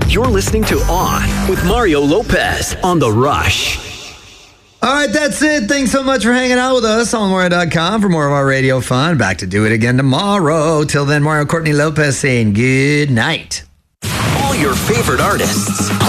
You're listening to On with Mario Lopez on The Rush. All right, that's it. Thanks so much for hanging out with us on Mario.com for more of our radio fun. Back to do it again tomorrow. Till then, Mario Courtney Lopez saying good night. All your favorite artists.